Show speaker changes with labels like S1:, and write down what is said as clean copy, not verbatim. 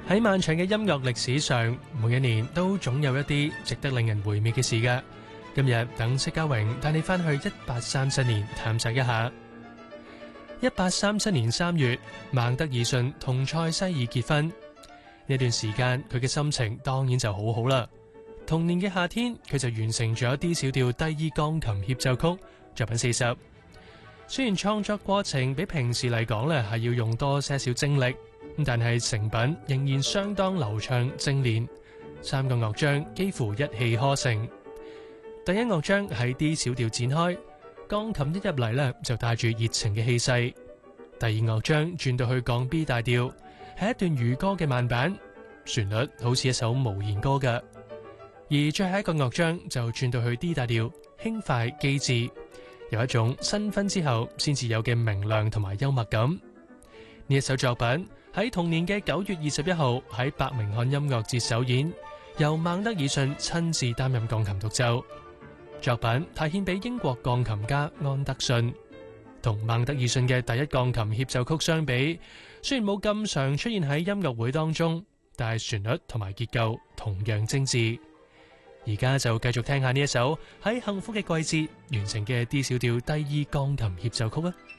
S1: 喺漫長嘅音樂歷史上，每一年都總有一啲值得令人回味嘅事㗎。今日等戚家榮帶你翻去1837年探索一下。1837年3月，孟德爾遜同塞西爾結婚。呢段時間佢嘅心情當然就好好啦。同年嘅夏天，佢就完成咗 D 小調第二鋼琴協奏曲作品40。雖然創作過程比平時嚟講咧係要用多些少精力，但係成品仍然相當流暢精煉。3個樂章幾乎一氣呵成。第一樂章喺 D 小調展開，鋼琴一入嚟咧就帶住熱情嘅氣勢。第二樂章轉到去降 B 大調，係一段漁歌嘅慢板，旋律好似一首無言歌嘅。而最後一個樂章就轉到去 D 大調，輕快機智，有一種新婚之後先至有嘅明亮同埋幽默感。呢一首作品喺同年嘅9月21號喺伯明翰音樂節首演，由孟德爾遜親自擔任鋼琴獨奏。作品太獻俾英國鋼琴家安德遜。同孟德爾遜嘅第一鋼琴協奏曲相比，雖然冇咁常出現喺音樂會當中，但係旋律同埋結構同樣精緻。而家就繼續聽下呢一首喺幸福嘅季節完成嘅 D 小調第二鋼琴協奏曲啊！